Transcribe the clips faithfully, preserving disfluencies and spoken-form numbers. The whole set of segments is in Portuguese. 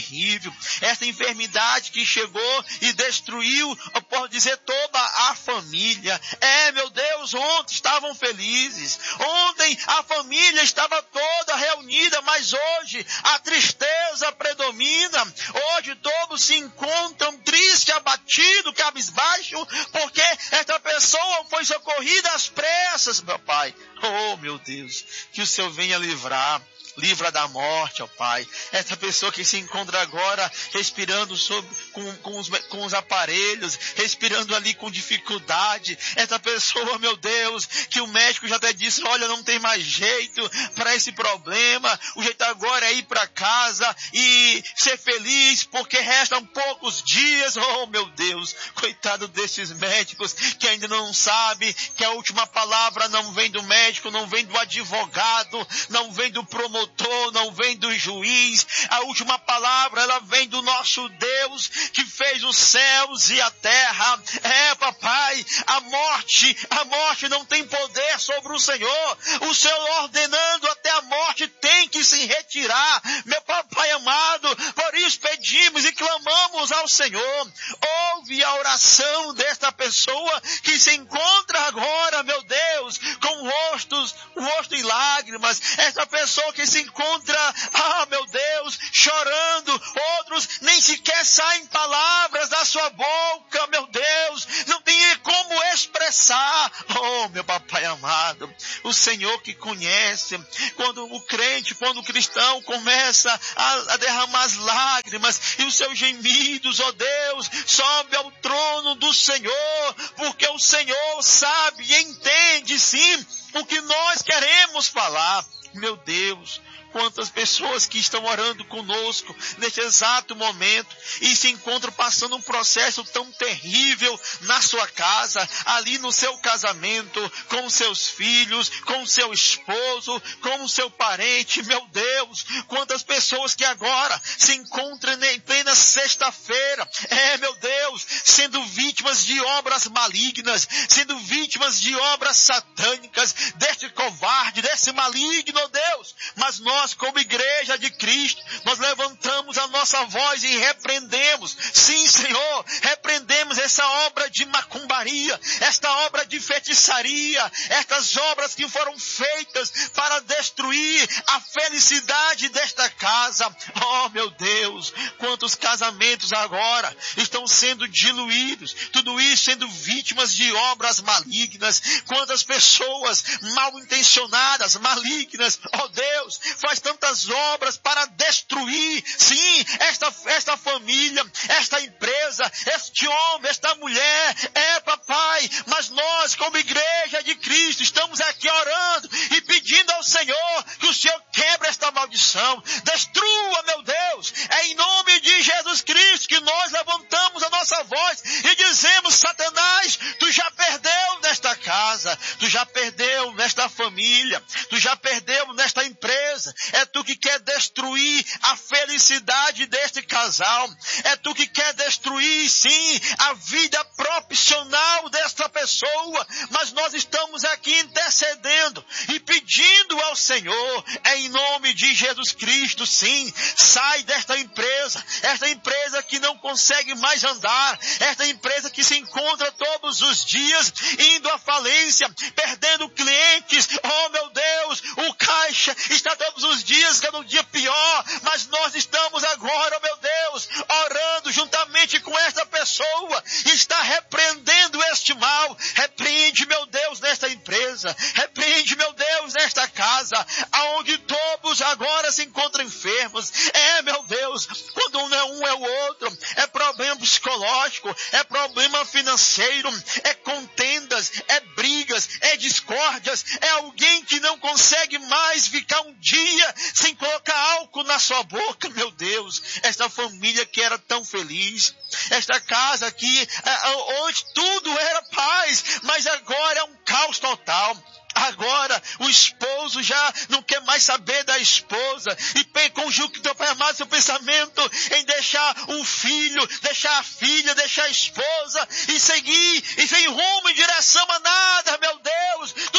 terrível, esta enfermidade que chegou e destruiu, eu posso dizer, toda a família. É, meu Deus, ontem estavam felizes, ontem a família estava toda reunida, mas hoje a tristeza predomina, hoje todos se encontram tristes, abatidos, cabisbaixo, porque esta pessoa foi socorrida às pressas, meu Pai. Oh, meu Deus, que o Senhor venha livrar. Livra da morte, ó Pai. Essa pessoa que se encontra agora respirando sobre, com, com, os, com os aparelhos, respirando ali com dificuldade. Essa pessoa, meu Deus, que o médico já até disse, olha, não tem mais jeito para esse problema. O jeito agora é ir para casa e ser feliz, porque restam poucos dias. Oh, meu Deus, coitado desses médicos que ainda não sabem que a última palavra não vem do médico, não vem do advogado, não vem do promotor, não vem do juiz. A última palavra, ela vem do nosso Deus que fez os céus e a terra. É, papai, a morte, a morte não tem poder sobre o Senhor. O Senhor ordenando até a morte tem que se retirar, meu papai amado. Por isso pedimos e clamamos ao Senhor. Ouve a oração desta pessoa que se encontra agora, meu Deus, com rostos, o rosto em lágrimas. Esta pessoa que se encontra, ah, meu Deus, chorando. Outros nem sequer saem palavras da sua boca, meu Deus, não tem como expressar. Oh, meu papai amado, o Senhor que conhece, quando o crente, quando o cristão começa a, a derramar as lágrimas e os seus gemidos, oh Deus, sobe ao trono do Senhor, porque o Senhor sabe e entende sim o que nós queremos falar. Meu Deus, quantas pessoas que estão orando conosco neste exato momento e se encontram passando um processo tão terrível na sua casa, ali no seu casamento, com seus filhos, com seu esposo, com o seu parente. Meu Deus, quantas pessoas que agora se encontram em plena sexta-feira, é, meu Deus, sendo vítimas de obras malignas, sendo vítimas de obras satânicas, deste covarde, desse maligno, Deus. Mas nós, Nós, como igreja de Cristo, nós levantamos a nossa voz e repreendemos, sim, Senhor, repreendemos essa obra de macumbaria, esta obra de feitiçaria, estas obras que foram feitas para destruir a felicidade desta casa. Oh, meu Deus, quantos casamentos agora estão sendo diluídos, tudo isso sendo vítimas de obras malignas, quantas pessoas mal intencionadas, malignas, oh Deus, faz tantas obras para destruir, sim, esta, esta família, esta empresa, este homem, esta mulher. É, papai, mas nós, como igreja de Cristo, estamos aqui orando e pedindo ao Senhor que o Senhor quebre esta maldição, destrua, meu Deus. É em nome de Jesus Cristo que nós levantamos a nossa voz e dizemos, Satanás, tu já perdeu nesta casa, tu já perdeu nesta família, tu já perdeu nesta empresa. É tu que quer destruir a felicidade deste casal. É tu que quer destruir, sim, a vida profissional desta pessoa. Mas nós estamos aqui intercedendo e pedindo ao Senhor, é em nome de Jesus Cristo, sim, sai desta empresa, esta empresa que não consegue mais andar, esta empresa que se encontra todos os dias indo à falência, perdendo clientes. Oh, meu Deus, o caixa está todos os dias cada um dia pior, mas nós estamos agora, meu Deus, orando juntamente com esta pessoa, está repreendendo este mal. Repreende, meu Deus, nesta empresa, repreende, meu Deus, nesta casa, aonde todos agora se encontram enfermos. É, meu Deus, quando um é um é o outro, é problema psicológico, é problema financeiro, é contendas, é brigas, é discórdias, é alguém que não consegue mais ficar um dia sem colocar álcool na sua boca. Meu Deus, esta família que era tão feliz, esta casa aqui, onde tudo era paz, mas agora é um caos total. Agora o esposo já não quer mais saber da esposa e conjuga teu pai amado seu pensamento em deixar o filho, deixar a filha, deixar a esposa e seguir e sem rumo em direção a nada. Meu Deus, tudo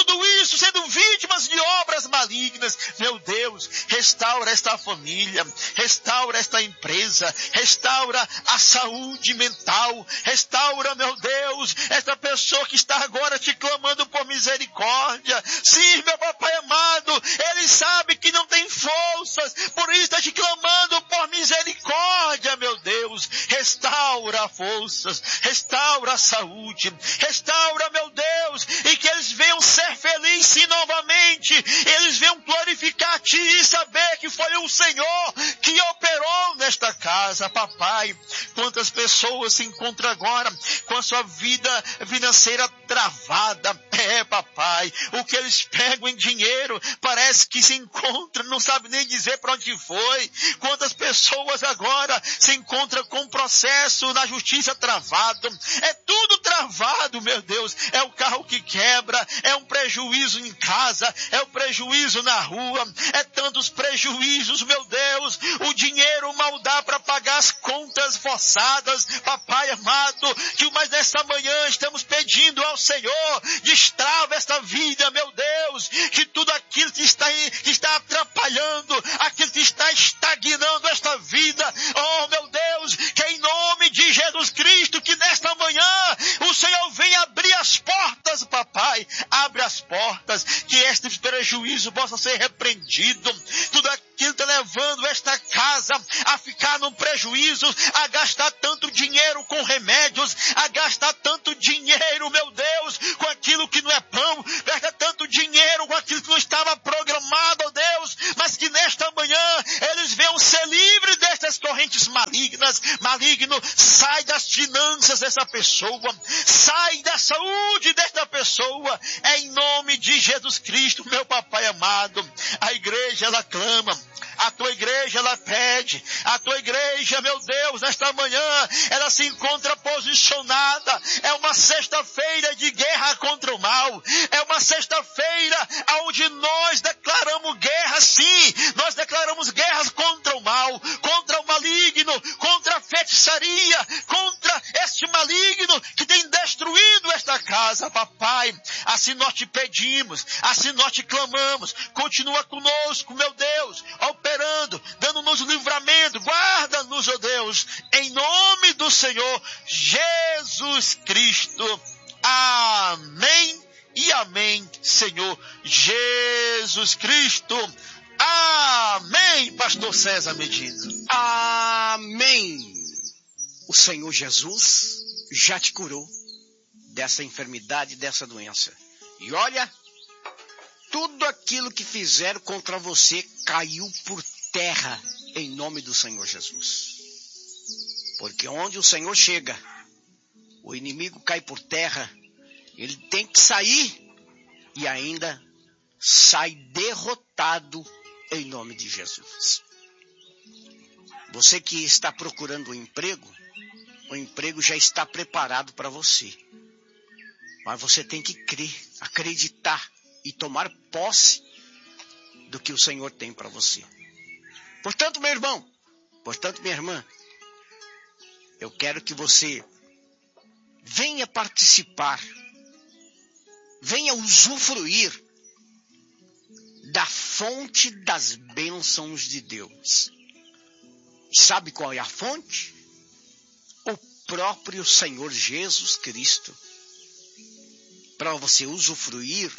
isso, sendo vítimas de obras malignas. Meu Deus, restaura esta família, restaura esta empresa, restaura a saúde mental, restaura, meu Deus, esta pessoa que está agora te clamando por misericórdia. Sim, meu papai amado, ele sabe que não tem forças, por isso está te clamando por misericórdia, meu Deus. Restaura forças, restaura a saúde, restaura, meu Deus, e que eles venham ser felizes novamente, eles venham glorificar a Ti e saber que foi o Senhor que operou nesta casa. Papai, quantas pessoas se encontram agora com a sua vida financeira travada. É, papai, o que eles pegam em dinheiro parece que se encontra, não sabe nem dizer para onde foi. Quantas pessoas agora se encontram com um processo na justiça travado. É tudo travado, meu Deus. É o carro que quebra, é um prejuízo em casa, é o prejuízo na rua, é tantos prejuízos, meu Deus. O dinheiro mal dá para pagar as contas forçadas, papai amado, que mas nessa manhã estamos pedindo ao Senhor, destrava esta vida, meu Deus, que tudo aquilo que está, que está atrapalhando, aquilo que está estagnando esta vida, oh meu Deus, que em nome de Jesus Cristo, que nesta manhã o Senhor venha abrir as portas, papai, abre as portas, que este prejuízo possa ser repreendido, tudo aquilo que está levando esta casa a ficar num prejuízo, a gastar tanto dinheiro com remédios, a gastar tanto dinheiro, meu Deus, com aquilo que não é pão, gastar tanto dinheiro com aquilo que não estava programado, oh Deus, mas que nesta manhã eles venham ser livres destas correntes malignas. Maligno, sai das finanças dessa pessoa, sai da saúde desta pessoa, é em nome de Jesus Cristo, meu papai amado. A igreja, ela clama, a tua igreja, ela pede, a tua igreja, meu Deus, nesta manhã, ela se encontra posicionada. É uma sexta-feira de guerra contra o mal, é uma sexta-feira onde nós declaramos guerra, sim, nós declaramos guerras contra o mal, contra o maligno, contra a feitiçaria, contra este maligno que tem destruído esta casa, papai. Assim nós te pedimos, assim nós te clamamos, continua conosco, meu Deus, operando, dando-nos livramento, guarda-nos, ó Deus, em nome do Senhor Jesus Cristo. Amém e amém, Senhor Jesus Cristo. Amém, pastor César Medina. Amém. O Senhor Jesus já te curou dessa enfermidade, dessa doença. E olha, tudo aquilo que fizeram contra você caiu por terra em nome do Senhor Jesus. Porque onde o Senhor chega, o inimigo cai por terra, ele tem que sair e ainda sai derrotado em nome de Jesus. Você que está procurando um emprego, o emprego já está preparado para você. Mas você tem que crer, acreditar e tomar posse do que o Senhor tem para você. Portanto, meu irmão, portanto, minha irmã, eu quero que você venha participar, venha usufruir da fonte das bênçãos de Deus. Sabe qual é a fonte? O próprio Senhor Jesus Cristo. Para você usufruir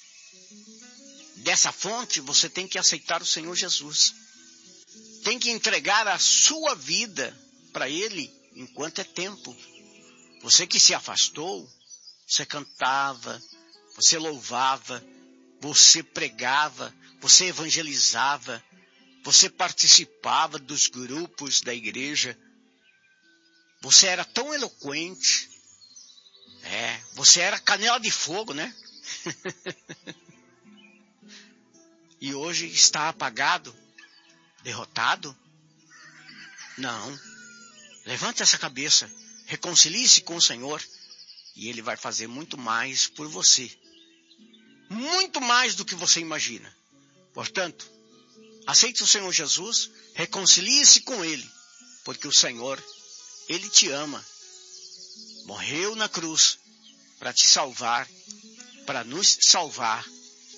dessa fonte, você tem que aceitar o Senhor Jesus. Tem que entregar a sua vida para Ele enquanto é tempo. Você que se afastou, você cantava, você louvava, você pregava, você evangelizava, você participava dos grupos da igreja. Você era tão eloquente. É, você era canela de fogo, né? E hoje está apagado, derrotado? Não. Levante essa cabeça, reconcilie-se com o Senhor e Ele vai fazer muito mais por você. Muito mais do que você imagina. Portanto, aceite o Senhor Jesus, reconcilie-se com Ele, porque o Senhor, Ele te ama. Morreu na cruz para te salvar, para nos salvar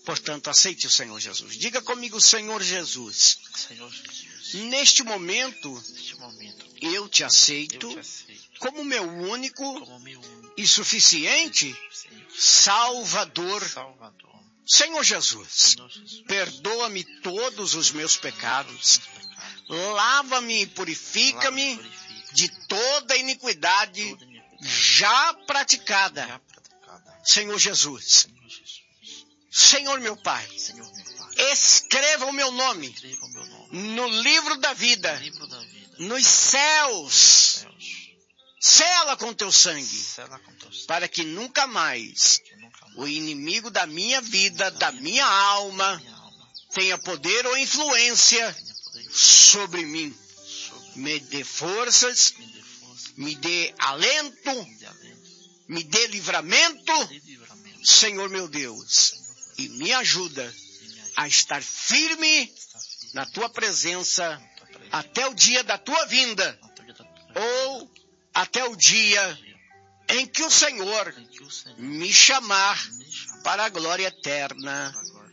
Portanto, aceite o Senhor Jesus. Diga comigo, Senhor Jesus. Senhor Jesus, Neste momento, neste momento, eu te aceito, eu te aceito como meu único como meu único e suficiente Senhor, Salvador. Salvador. Senhor Jesus, Senhor Jesus, perdoa-me todos os meus pecados. pecado, Lava-me e purifica-me lava-me, purifica, de toda iniquidade toda iniquidade já praticada. já praticada. Senhor Jesus, Senhor Jesus, Senhor meu Pai, Senhor meu Pai, escreva o meu nome escreva o meu nome no livro da vida, no livro da vida, nos céus. céus, Sela com teu sangue, sela com teu sangue, para que nunca mais que nunca mais o inimigo da minha vida, da minha alma, minha alma tenha poder ou influência tenha poder sobre mim. sobre Me dê forças, me dê força, me dê alento, me dê alento, me dê livramento, me dê livramento, Senhor meu Deus, e me ajuda e me ajude a estar firme a estar firme na tua presença na tua presença, até o dia da tua vinda, até o dia da tua ou até o dia em que o Senhor em que o Senhor me chamar me chama para a glória eterna. para agora.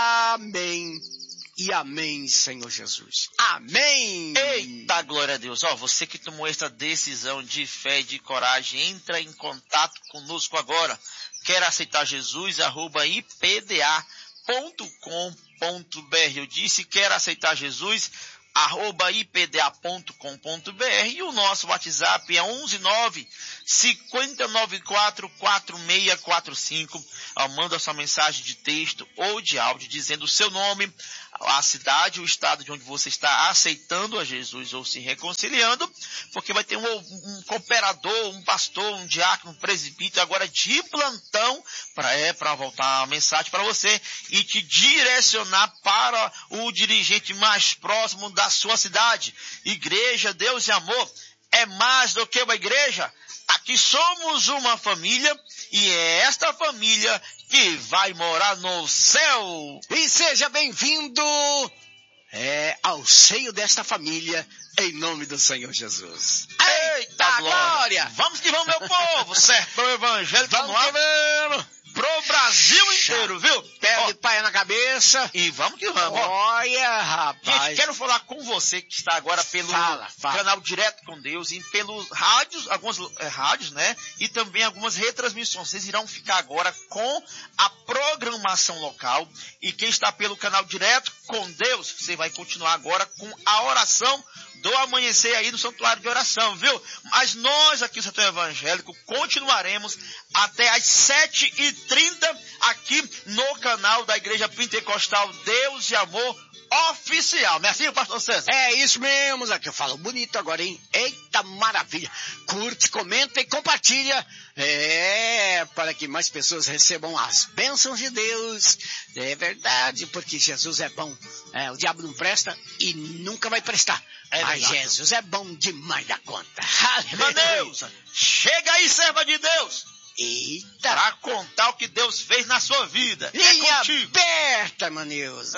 Amém e amém, Senhor Jesus. Amém. Eita, glória a Deus. Ó, você que tomou essa decisão de fé e de coragem, entra em contato conosco agora. Quer aceitar Jesus? Arroba i p d a ponto com ponto b r. Eu disse, quer aceitar Jesus? Arroba i p d a ponto com ponto b r. E o nosso WhatsApp é onze nove, cinco nove quatro, quatro seis quatro cinco. Manda sua mensagem de texto ou de áudio dizendo o seu nome, a cidade, o estado de onde você está aceitando a Jesus ou se reconciliando, porque vai ter um, um cooperador, um pastor, um diácono, um presbítero agora de plantão para é, para voltar a mensagem para você e te direcionar para o dirigente mais próximo da sua cidade. Igreja, Deus e amor é mais do que uma igreja. Aqui somos uma família e é esta família que vai morar no céu. E seja bem-vindo é, ao seio desta família, em nome do Senhor Jesus. Eita glória! glória. Vamos que vamos, meu povo, sertão evangélico Vamos no ar, que vamos! pro Brasil inteiro, viu? Pé de Ó, paia na cabeça. e vamos que vamos. Ó. Olha, rapaz. Gente, quero falar com você que está agora pelo Fala, fala. canal Direto com Deus e pelos rádios, algumas é, rádios, né? E também algumas retransmissões. Vocês irão ficar agora com a programação local. E quem está pelo canal Direto com Deus, você vai continuar agora com a oração do amanhecer aí no santuário de oração, viu? Mas nós aqui no Santuário Evangélico continuaremos até às sete e trinta aqui no canal da Igreja Pentecostal Deus e Amor Oficial. Não é assim, pastor César? É isso mesmo, aqui eu falo bonito agora, hein? Eita maravilha! Curte, comenta e compartilha. É, para que mais pessoas recebam as bênçãos de Deus. É verdade, porque Jesus é bom. É, o diabo não presta e nunca vai prestar. É Mas verdade. Jesus é bom demais da conta. Meu Deus, chega aí, serva de Deus, Eita! para contar o que Deus fez na sua vida. É Linha contigo. aberta, Maneusa.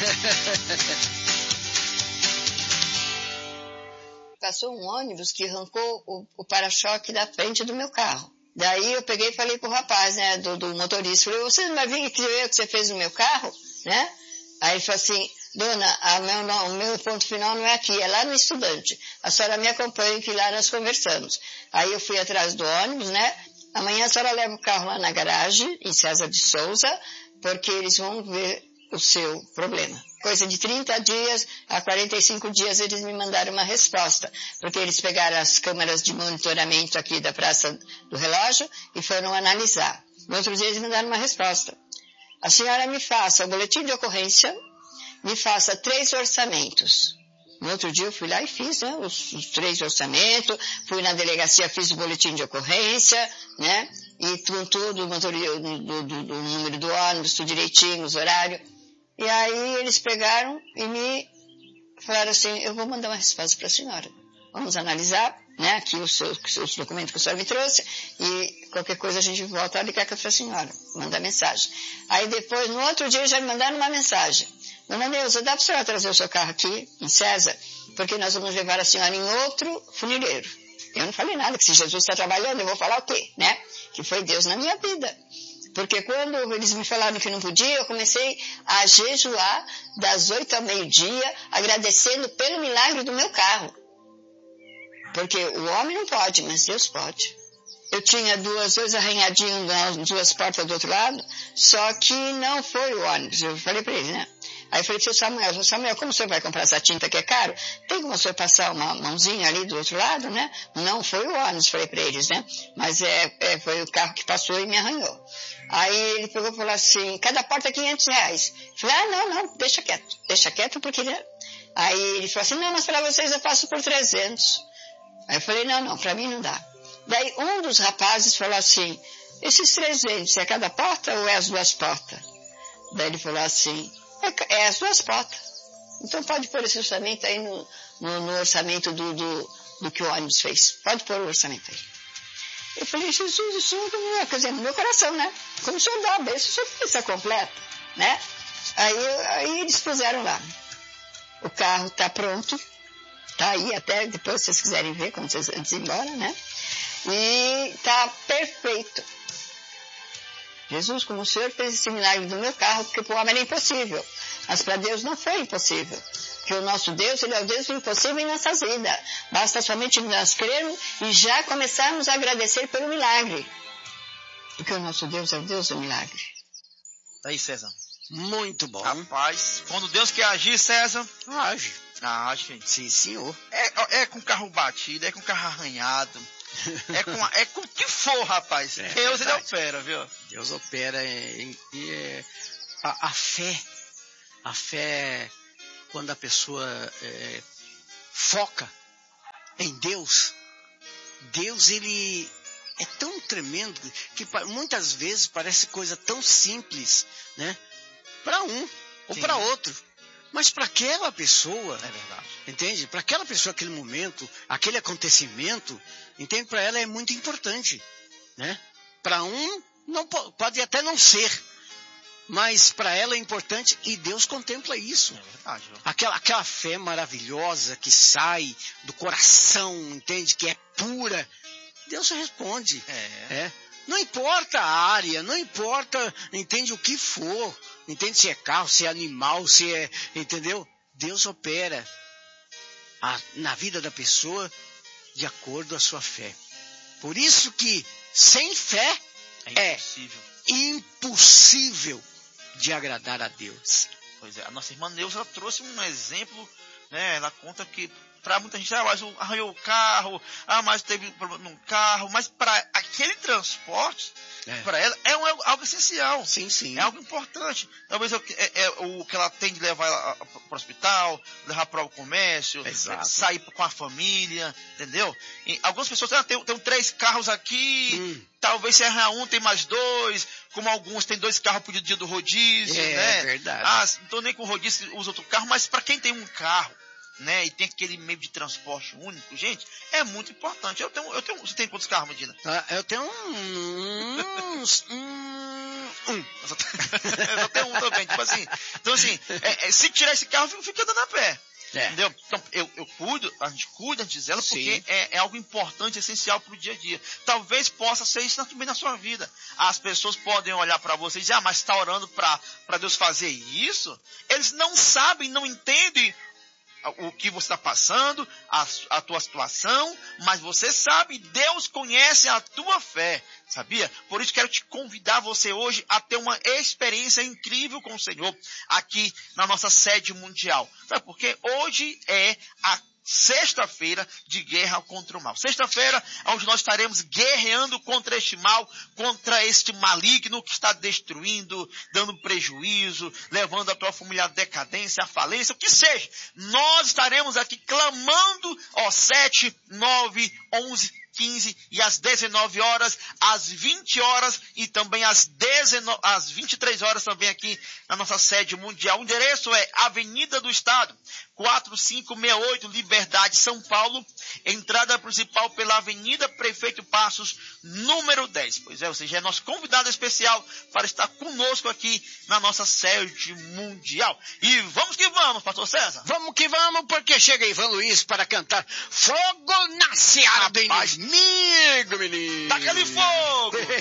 Passou um ônibus que arrancou o, o para-choque da frente do meu carro. Daí eu peguei e falei pro rapaz, né, do, do motorista, falei, você não vai vir aqui ver o que você fez no meu carro, né? Aí ele falou assim, dona, a meu, não, o meu ponto final não é aqui, é lá no Estudante. A senhora me acompanha que lá nós conversamos. Aí eu fui atrás do ônibus, né? Amanhã a senhora leva o carro lá na garagem, em César de Souza, porque eles vão ver o seu problema. Coisa de trinta dias a quarenta e cinco dias eles me mandaram uma resposta, porque eles pegaram as câmeras de monitoramento aqui da Praça do Relógio e foram analisar. No outro dia eles mandaram uma resposta. A senhora me faça o boletim de ocorrência, me faça três orçamentos. No outro dia eu fui lá e fiz, né, os, os três orçamentos, fui na delegacia, fiz o boletim de ocorrência, né, e com tudo, o motoria, do, do, do número do ônibus, tudo direitinho, os horários. E aí eles pegaram e me falaram assim, eu vou mandar uma resposta para a senhora. Vamos analisar, né, aqui os, seus, os documentos que a senhora me trouxe, e qualquer coisa a gente volta a ligar para a senhora, mandar mensagem. Aí depois, no outro dia, já me mandaram uma mensagem. Dona Neuza, dá para a senhora trazer o seu carro aqui, em César? Porque nós vamos levar a senhora em outro funileiro. Eu não falei nada, que se Jesus está trabalhando, eu vou falar o quê, né? Que foi Deus na minha vida. Porque quando eles me falaram que não podia, eu comecei a jejuar das oito ao meio-dia, agradecendo pelo milagre do meu carro. Porque o homem não pode, mas Deus pode. Eu tinha duas, dois arranhadinhos nas duas portas do outro lado, só que não foi o ônibus. Eu falei para ele, né? Aí eu falei para o Samuel, Samuel, como o senhor vai comprar essa tinta que é caro? Tem como o senhor passar uma mãozinha ali do outro lado, né? Não foi o ônibus, falei para eles, né? Mas é, é, foi o carro que passou e me arranhou. Aí ele pegou e falou assim, cada porta é quinhentos reais. Eu falei, ah, não, não, deixa quieto, deixa quieto porque... Aí ele falou assim, não, mas para vocês eu faço por trezentos. Aí eu falei, não, não, para mim não dá. Daí um dos rapazes falou assim, esses trezentos é cada porta ou é as duas portas? Daí ele falou assim, é, é as duas portas. Então pode pôr esse orçamento aí no, no, no orçamento do, do, do que o ônibus fez. Pode pôr o orçamento aí. Eu falei, Jesus, isso não é, quer dizer, no meu coração, né? Como o senhor dá a bênção, o senhor pensa completa, né? Aí, aí eles puseram lá. O carro está pronto. Tá aí até depois, se vocês quiserem ver, quando vocês antes de ir embora, né? E tá perfeito. Jesus, como o Senhor fez esse milagre do meu carro, porque para o homem era impossível. Mas para Deus não foi impossível. Porque o nosso Deus, Ele é o Deus do impossível em nossas vidas. Basta somente nós crermos e já começarmos a agradecer pelo milagre. Porque o nosso Deus é o Deus do milagre. Tá aí, César. Muito bom. Rapaz, quando Deus quer agir, César, Age. age. Sim, senhor. É, é com carro batido, é com carro arranhado, é com, é com o que for, rapaz. É, Deus, Ele verdade. opera, viu? Deus opera em, em, em a, a fé. A fé, quando a pessoa é, foca em Deus, Deus, ele é tão tremendo que muitas vezes parece coisa tão simples, né? Para um ou para outro. Mas para aquela pessoa, É verdade. entende? Para aquela pessoa, aquele momento, aquele acontecimento, entende? Para ela é muito importante, né? Para um, não, pode até não ser, mas para ela é importante e Deus contempla isso. É verdade. Viu? Aquela, aquela fé maravilhosa que sai do coração, entende? Que é pura. Deus responde. É. É. Não importa a área, não importa, entende, o que for. Entende, se é carro, se é animal, se é, entendeu? Deus opera a, na vida da pessoa de acordo com a sua fé. Por isso que sem fé É impossível. é impossível de agradar a Deus. Pois é, a nossa irmã Neuza trouxe um exemplo, né? Ela conta que para muita gente, ah, mas arranhou o carro, ah, mas teve problema no carro, mas para aquele transporte, É. para ela, é um, algo essencial. Sim, sim. É algo importante. Talvez é, é, é o que ela tem de levar ela para o hospital, levar para o comércio, Exato. sair com a família, entendeu? E algumas pessoas ah, tem, tem três carros aqui, Hum. talvez se errar um, tem mais dois, como alguns tem dois carros por dia do rodízio, É, né? verdade. Ah, então nem com rodízio usa outro carro, mas para quem tem um carro, né, e tem aquele meio de transporte único, gente, é muito importante. Eu tenho, eu tenho, você tem quantos carros, Medina? Ah, eu tenho um... uns- um, um. Eu só tenho, eu só tenho um também, tipo assim. Então assim, é, é, se tirar esse carro, eu fico, fico andando a pé. É. Entendeu? Então, eu, eu cuido, a gente cuida, a gente zela, porque Sim. é, é algo importante, essencial para o dia a dia. Talvez possa ser isso também na sua vida. As pessoas podem olhar para você e dizer, ah, mas está orando para Deus fazer isso? Eles não sabem, não entendem o que você está passando, a, a tua situação, mas você sabe, Deus conhece a tua fé, sabia? Por isso quero te convidar você hoje a ter uma experiência incrível com o Senhor aqui na nossa sede mundial. Sabe por quê? Hoje é a sexta-feira de guerra contra o mal. Sexta-feira, onde nós estaremos guerreando contra este mal, contra este maligno que está destruindo, dando prejuízo, levando a tua família à decadência, à falência, o que seja. Nós estaremos aqui clamando, ó, sete, nove, onze, quinze e às dezenove horas, às vinte horas e também às, dezenove, às vinte e três horas também aqui na nossa sede mundial. O endereço é Avenida do Estado, quatro cinco seis oito, Liberdade, São Paulo. Entrada principal pela Avenida Prefeito Passos, número dez. Pois é, você já é nosso convidado especial para estar conosco aqui na nossa sede mundial. E vamos que vamos, pastor César. Vamos que vamos, porque chega Ivan Luiz para cantar Fogo na Seara do Rapaz, Inimigo, menino. taca ali fogo!